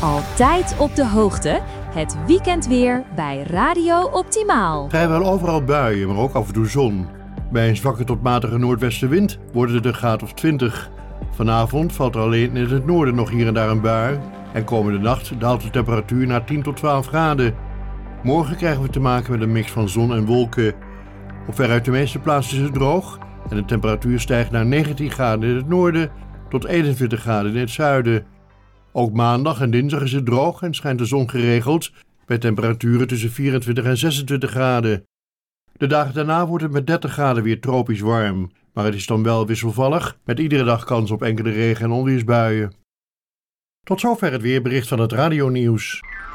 Altijd op de hoogte. Het weekendweer bij Radio Optimaal. Vrijwel overal buien, maar ook af en toe zon. Bij een zwakke tot matige noordwestenwind worden het een graad of 20. Vanavond valt er alleen in het noorden nog hier en daar een bui. En komende nacht daalt de temperatuur naar 10 tot 12 graden. Morgen krijgen we te maken met een mix van zon en wolken. Op veruit de meeste plaatsen is het droog. En de temperatuur stijgt naar 19 graden in het noorden tot 21 graden in het zuiden. Ook maandag en dinsdag is het droog en schijnt de zon geregeld, bij temperaturen tussen 24 en 26 graden. De dagen daarna wordt het met 30 graden weer tropisch warm, maar het is dan wel wisselvallig, met iedere dag kans op enkele regen- en onweersbuien. Tot zover het weerbericht van het radionieuws.